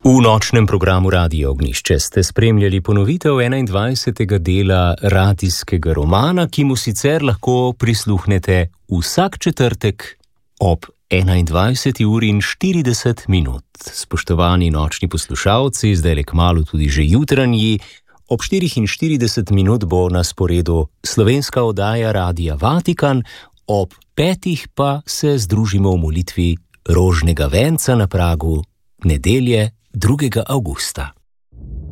V nočnem programu Radio Ognjišče ste spremljali ponovitev 21. dela radijskega romana, ki mu sicer lahko prisluhnete vsak četrtek ob 21:40. Spoštovani nočni poslušalci, zdajle kmalu tudi že jutranji, ob 4:40 bo na sporedu slovenska oddaja Radia Vatikan, ob 5 pa se združimo v molitvi rožnega venca na pragu nedelje 2. avgusta.